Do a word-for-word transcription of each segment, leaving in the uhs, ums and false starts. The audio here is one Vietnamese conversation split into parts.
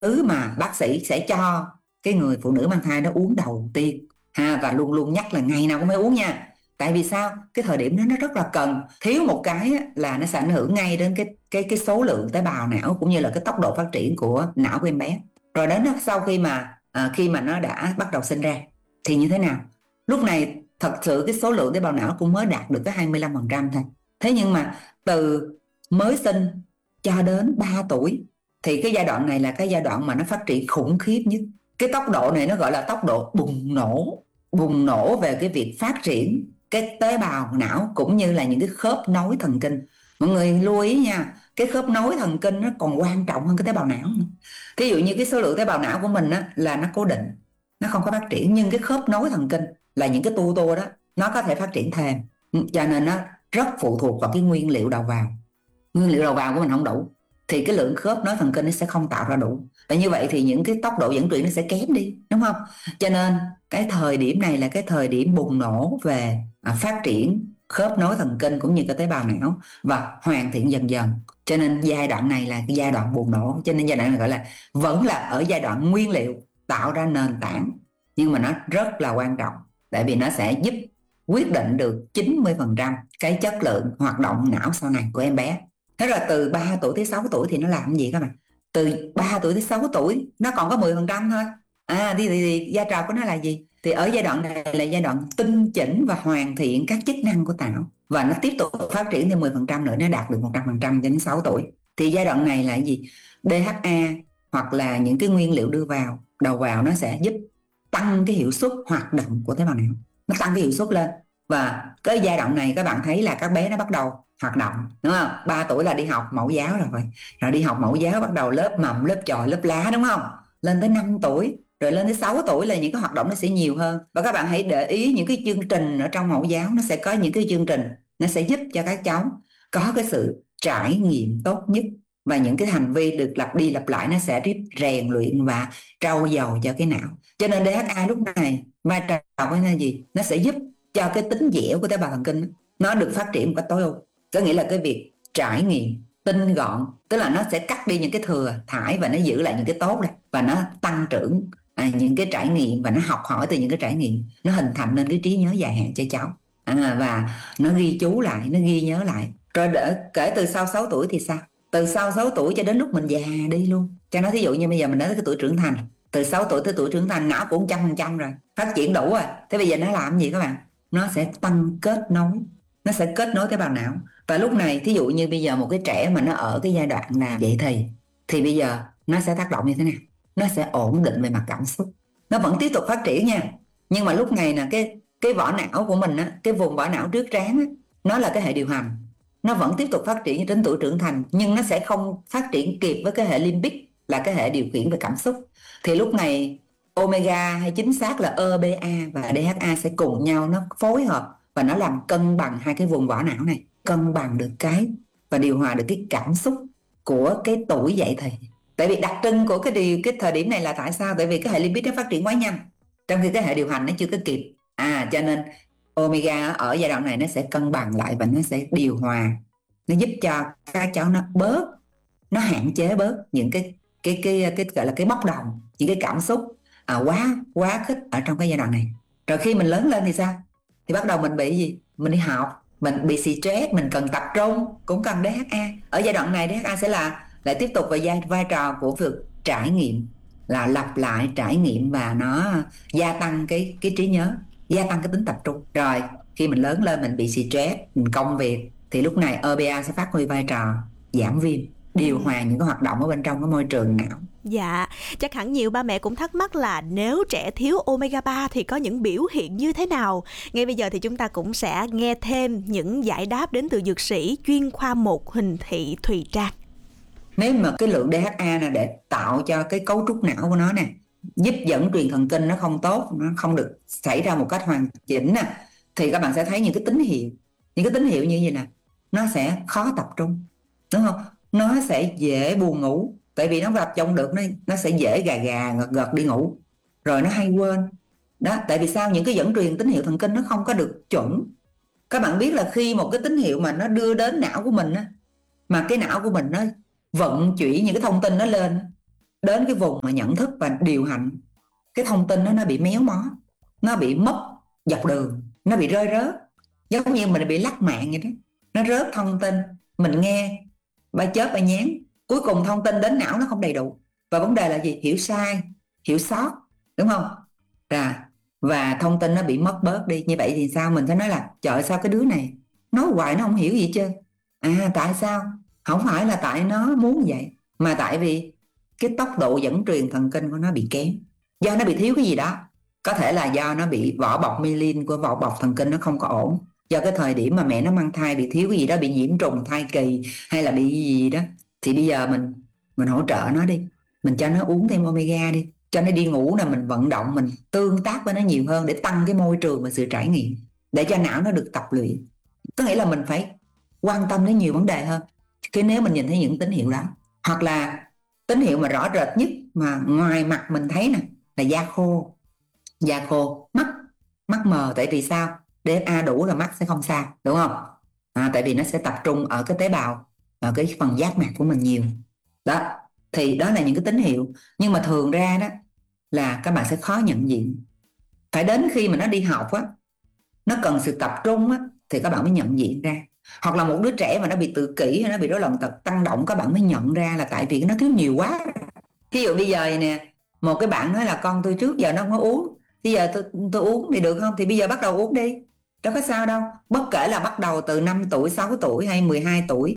thứ mà bác sĩ sẽ cho cái người phụ nữ mang thai nó uống đầu tiên ha, và luôn luôn nhắc là ngày nào cũng phải uống nha. Tại vì sao? Cái thời điểm đó nó rất là cần, thiếu một cái là nó sẽ ảnh hưởng ngay đến cái cái cái số lượng tế bào não cũng như là cái tốc độ phát triển của não của em bé. Rồi đến đó, sau khi mà à, khi mà nó đã bắt đầu sinh ra thì như thế nào? Lúc này thật sự cái số lượng tế bào não cũng mới đạt được cái hai mươi lăm phần trăm thôi. Thế nhưng mà từ mới sinh cho đến ba tuổi thì cái giai đoạn này là cái giai đoạn mà nó phát triển khủng khiếp nhất. Cái tốc độ này nó gọi là tốc độ bùng nổ, bùng nổ về cái việc phát triển cái tế bào não cũng như là những cái khớp nối thần kinh. Mọi người lưu ý nha, cái khớp nối thần kinh nó còn quan trọng hơn cái tế bào não nữa. Thí dụ như cái số lượng tế bào não của mình á, là nó cố định, nó không có phát triển, nhưng cái khớp nối thần kinh là những cái tua tua đó nó có thể phát triển thêm. Cho nên nó rất phụ thuộc vào cái nguyên liệu đầu vào. Nguyên liệu đầu vào của mình không đủ thì cái lượng khớp nối thần kinh nó sẽ không tạo ra đủ, và như vậy thì những cái tốc độ dẫn truyền nó sẽ kém đi, đúng không? Cho nên cái thời điểm này là cái thời điểm bùng nổ về à, phát triển khớp nối thần kinh cũng như cái tế bào não và hoàn thiện dần dần. Cho nên giai đoạn này là cái giai đoạn bùng nổ, cho nên giai đoạn này gọi là vẫn là ở giai đoạn nguyên liệu tạo ra nền tảng, nhưng mà nó rất là quan trọng, tại vì nó sẽ giúp quyết định được chín mươi phần trăm cái chất lượng hoạt động não sau này của em bé. Thế là từ ba tuổi tới sáu tuổi thì nó làm cái gì các bạn? Từ ba tuổi tới sáu tuổi nó còn có mười phần trăm thôi. À thì, thì, thì vai trò của nó là gì? Thì ở giai đoạn này là giai đoạn tinh chỉnh và hoàn thiện các chức năng của não, và nó tiếp tục phát triển thêm mười phần trăm nữa, nó đạt được một trăm phần trăm đến sáu tuổi. Thì giai đoạn này là cái gì? đê hát a hoặc là những cái nguyên liệu đưa vào, đầu vào nó sẽ giúp tăng cái hiệu suất hoạt động của tế bào não, nó tăng cái hiệu suất lên. Và cái giai đoạn này các bạn thấy là các bé nó bắt đầu hoạt động, đúng không? ba tuổi là đi học mẫu giáo rồi, rồi đi học mẫu giáo bắt đầu lớp mầm, lớp chòi, lớp lá, đúng không? Lên tới năm tuổi, rồi lên tới sáu tuổi là những cái hoạt động nó sẽ nhiều hơn. Và các bạn hãy để ý những cái chương trình ở trong mẫu giáo, nó sẽ có những cái chương trình nó sẽ giúp cho các cháu có cái sự trải nghiệm tốt nhất, và những cái hành vi được lặp đi lặp lại nó sẽ giúp rèn luyện và trau dồi cho cái não. Cho nên đê hát a lúc này vai trò của nó là gì? Nó sẽ giúp cho cái tính dẻo của tế bào thần kinh nó được phát triển một cách tối ưu. Có nghĩa là cái việc trải nghiệm tinh gọn, tức là nó sẽ cắt đi những cái thừa thải và nó giữ lại những cái tốt đây, và nó tăng trưởng à, những cái trải nghiệm, và nó học hỏi từ những cái trải nghiệm, nó hình thành nên cái trí nhớ dài hạn cho cháu. À, và nó ghi chú lại, nó ghi nhớ lại. Rồi để, kể từ sau sáu tuổi thì sao? Từ sau sáu tuổi cho đến lúc mình già đi luôn. Cho nó thí dụ như bây giờ mình đến cái tuổi trưởng thành, từ sáu tuổi tới tuổi trưởng thành não cũng một trăm phần trăm rồi, phát triển đủ rồi. Thế bây giờ nó làm gì các bạn? Nó sẽ tăng kết nối, nó sẽ kết nối tế bào não. Và lúc này thí dụ như bây giờ một cái trẻ mà nó ở cái giai đoạn là dậy thì thì bây giờ nó sẽ tác động như thế nào? Nó sẽ ổn định về mặt cảm xúc, nó vẫn tiếp tục phát triển nha, nhưng mà lúc này là cái cái vỏ não của mình á, cái vùng vỏ não trước trán á, nó là cái hệ điều hành, nó vẫn tiếp tục phát triển đến tuổi trưởng thành, nhưng nó sẽ không phát triển kịp với cái hệ limbic là cái hệ điều khiển về cảm xúc. Thì lúc này omega hay chính xác là e bê a và đê hát a sẽ cùng nhau nó phối hợp và nó làm cân bằng hai cái vùng vỏ não này, cân bằng được cái và điều hòa được cái cảm xúc của cái tuổi dậy thì. Tại vì đặc trưng của cái điều cái thời điểm này là tại sao? Tại vì cái hệ lipid nó phát triển quá nhanh, trong khi cái hệ điều hành nó chưa có kịp. À cho nên omega ở giai đoạn này nó sẽ cân bằng lại và nó sẽ điều hòa, nó giúp cho các cháu nó bớt, nó hạn chế bớt những cái cái cái cái, cái gọi là cái bốc đồng, những cái cảm xúc à, quá quá khích ở trong cái giai đoạn này. Rồi khi mình lớn lên thì sao? Thì bắt đầu mình bị gì? Mình đi học, mình bị stress, mình cần tập trung, cũng cần đê hát a. Ở giai đoạn này đê hát a sẽ là lại tiếp tục về vai, vai trò của việc trải nghiệm, là lặp lại trải nghiệm, và nó gia tăng cái cái trí nhớ, gia tăng cái tính tập trung. Rồi khi mình lớn lên mình bị stress, mình công việc, thì lúc này e bê a sẽ phát huy vai trò giảm viêm, điều hòa những cái hoạt động ở bên trong cái môi trường não. Dạ, chắc hẳn nhiều ba mẹ cũng thắc mắc là nếu trẻ thiếu omega ba thì có những biểu hiện như thế nào. Ngay bây giờ thì chúng ta cũng sẽ nghe thêm những giải đáp đến từ dược sĩ chuyên khoa một Huỳnh Thị Thùy Trang. Nếu mà cái lượng đê hát a là để tạo cho cái cấu trúc não của nó nè, giúp dẫn truyền thần kinh nó không tốt, nó không được xảy ra một cách hoàn chỉnh nè, thì các bạn sẽ thấy những cái tín hiệu, những cái tín hiệu như vậy nè, nó sẽ khó tập trung, đúng không? Nó sẽ dễ buồn ngủ, tại vì nó tập trung được, nó nó sẽ dễ gà gà gật gật đi ngủ, rồi nó hay quên đó. Tại vì sao? Những cái dẫn truyền tín hiệu thần kinh nó không có được chuẩn. Các bạn biết là khi một cái tín hiệu mà nó đưa đến não của mình á, mà cái não của mình nó vận chuyển những cái thông tin nó lên, đến cái vùng mà nhận thức và điều hành, cái thông tin đó nó bị méo mó, nó bị mất dọc đường, nó bị rơi rớt, giống như mình bị lắc mạng vậy đó. Nó rớt thông tin, mình nghe ba chớp ba nhán, cuối cùng thông tin đến não nó không đầy đủ, và vấn đề là gì? Hiểu sai, hiểu sót, đúng không? À, và thông tin nó bị mất bớt đi. Như vậy thì sao? Mình phải nói là trời, sao cái đứa này nói hoài nó không hiểu gì chứ. À, tại sao? Không phải là tại nó muốn vậy, mà tại vì cái tốc độ dẫn truyền thần kinh của nó bị kém, do nó bị thiếu cái gì đó. Có thể là do nó bị vỏ bọc myelin của vỏ bọc thần kinh nó không có ổn, do cái thời điểm mà mẹ nó mang thai bị thiếu cái gì đó, bị nhiễm trùng thai kỳ hay là bị gì đó. Thì bây giờ mình mình hỗ trợ nó đi, mình cho nó uống thêm omega đi, cho nó đi ngủ nè, mình vận động, mình tương tác với nó nhiều hơn để tăng cái môi trường và sự trải nghiệm, để cho não nó được tập luyện. Có nghĩa là mình phải quan tâm đến nhiều vấn đề hơn khi nếu mình nhìn thấy những tín hiệu đó. Hoặc là tín hiệu mà rõ rệt nhất mà ngoài mặt mình thấy nè là da khô, da khô, mắt mắt mờ. Tại vì sao? đê ép a đủ là mắt sẽ không sao, đúng không? À, tại vì nó sẽ tập trung ở cái tế bào, ở cái phần giác mạc của mình nhiều đó. Thì đó là những cái tín hiệu, nhưng mà thường ra đó là các bạn sẽ khó nhận diện. Phải đến khi mà nó đi học á, nó cần sự tập trung á, thì các bạn mới nhận diện ra. Hoặc là một đứa trẻ mà nó bị tự kỷ hay nó bị rối loạn tật tăng động, các bạn mới nhận ra là tại vì nó thiếu nhiều quá. Ví dụ bây giờ nè, một cái bạn nói là con tôi trước giờ nó không có uống, bây giờ tôi, tôi uống thì được không? Thì bây giờ bắt đầu uống đi, đâu có sao đâu. Bất kể là bắt đầu từ năm tuổi, sáu tuổi hay mười hai tuổi.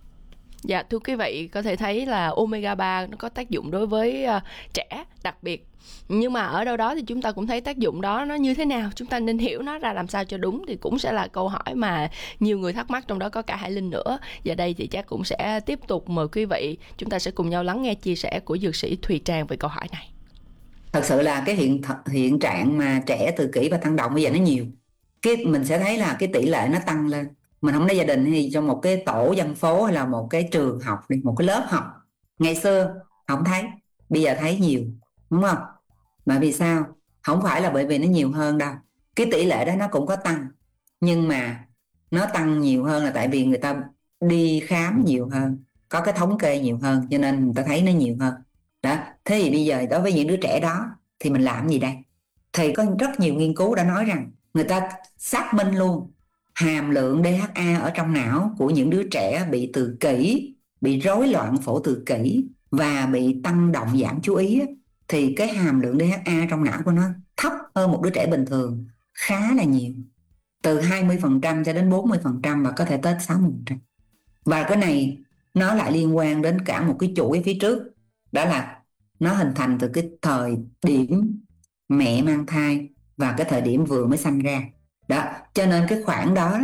Dạ, thưa quý vị, có thể thấy là omega ba nó có tác dụng đối với uh, trẻ đặc biệt. Nhưng mà ở đâu đó thì chúng ta cũng thấy tác dụng đó nó như thế nào, chúng ta nên hiểu nó ra làm sao cho đúng, thì cũng sẽ là câu hỏi mà nhiều người thắc mắc, trong đó có cả Hải Linh nữa. Giờ đây thì chắc cũng sẽ tiếp tục mời quý vị, chúng ta sẽ cùng nhau lắng nghe chia sẻ của dược sĩ Thùy Trang về câu hỏi này. Thật sự là cái hiện hiện trạng mà trẻ tự kỷ và tăng động bây giờ nó nhiều. Cái mình sẽ thấy là cái tỷ lệ nó tăng lên. Mình không nói gia đình thì trong một cái tổ dân phố hay là một cái trường học đi, một cái lớp học, ngày xưa không thấy, bây giờ thấy nhiều, đúng không? Mà vì sao? Không phải là bởi vì nó nhiều hơn đâu. Cái tỷ lệ đó nó cũng có tăng, nhưng mà nó tăng nhiều hơn là tại vì người ta đi khám nhiều hơn, có cái thống kê nhiều hơn, cho nên người ta thấy nó nhiều hơn đó. Thế thì bây giờ đối với những đứa trẻ đó thì mình làm gì đây? Thì có rất nhiều nghiên cứu đã nói rằng, người ta xác minh luôn hàm lượng đê hát a ở trong não của những đứa trẻ bị tự kỷ, bị rối loạn phổ tự kỷ và bị tăng động giảm chú ý, thì cái hàm lượng đê hát a trong não của nó thấp hơn một đứa trẻ bình thường khá là nhiều, từ hai mươi phần trăm cho đến bốn mươi phần trăm và có thể tới sáu mươi phần trăm. Và cái này nó lại liên quan đến cả một cái chuỗi phía trước, đó là nó hình thành từ cái thời điểm mẹ mang thai và cái thời điểm vừa mới sanh ra đó. Cho nên cái khoảng đó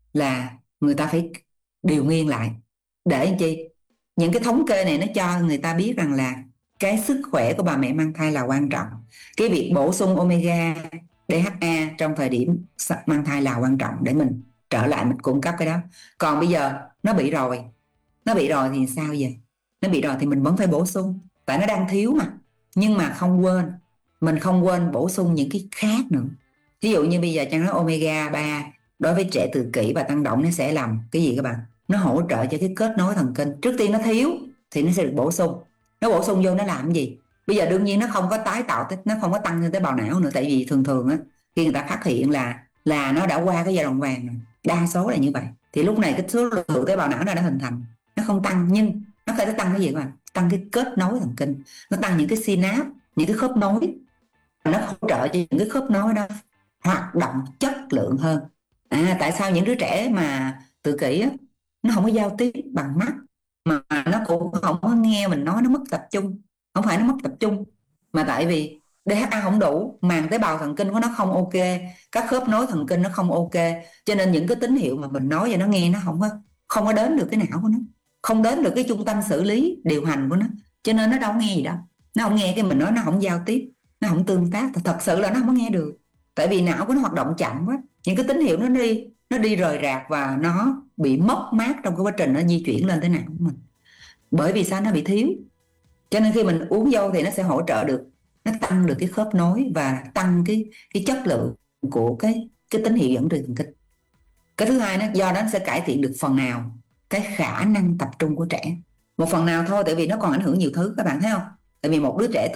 là người ta phải điều nghiên lại để làm chi? Những cái thống kê này nó cho người ta biết rằng là cái sức khỏe của bà mẹ mang thai là quan trọng. Cái việc bổ sung omega, đê hát a trong thời điểm mang thai là quan trọng để mình trở lại mình cung cấp cái đó. Còn bây giờ nó bị rồi, nó bị rồi thì sao giờ? Nó bị rồi thì mình vẫn phải bổ sung, tại nó đang thiếu mà. Nhưng mà không quên, mình không quên bổ sung những cái khác nữa. Ví dụ như bây giờ cho nó omega ba đối với trẻ tự kỷ và tăng động, nó sẽ làm cái gì các bạn? Nó hỗ trợ cho cái kết nối thần kinh. Trước tiên nó thiếu thì nó sẽ được bổ sung. Nó bổ sung vô nó làm cái gì? Bây giờ đương nhiên nó không có tái tạo, nó không có tăng lên tế bào não nữa. Tại vì thường thường á, khi người ta phát hiện là là nó đã qua cái giai đoạn vàng rồi, đa số là như vậy, thì lúc này cái số lượng tế bào não nó đã hình thành, nó không tăng. Nhưng nó phải tăng cái gì các bạn? Tăng cái kết nối thần kinh, nó tăng những cái synapse, những cái khớp nối, nó hỗ trợ cho những cái khớp nối đó hoạt động chất lượng hơn. À, tại sao những đứa trẻ mà tự kỷ á, nó không có giao tiếp bằng mắt, mà nó cũng không có nghe mình nói, nó mất tập trung. Không phải nó mất tập trung, mà tại vì đê hát a không đủ, màng tế bào thần kinh của nó không ok, các khớp nối thần kinh nó không ok, cho nên những cái tín hiệu mà mình nói cho nó nghe nó không có không có đến được cái não của nó, không đến được cái trung tâm xử lý điều hành của nó, cho nên nó đâu nghe gì đâu. Nó không nghe cái mình nói, nó không giao tiếp, nó không tương tác, thật sự là nó không có nghe được, tại vì não của nó hoạt động chậm quá, những cái tín hiệu nó đi nó đi rời rạc và nó bị mất mát trong cái quá trình nó di chuyển lên tới não của mình. Bởi vì sao? Nó bị thiếu. Cho nên khi mình uống vô thì nó sẽ hỗ trợ được, nó tăng được cái khớp nối và tăng cái cái chất lượng của cái cái tín hiệu dẫn truyền thần kinh. Cái thứ hai, nó do đó nó sẽ cải thiện được phần nào cái khả năng tập trung của trẻ, một phần nào thôi, tại vì nó còn ảnh hưởng nhiều thứ các bạn thấy không? Tại vì một đứa trẻ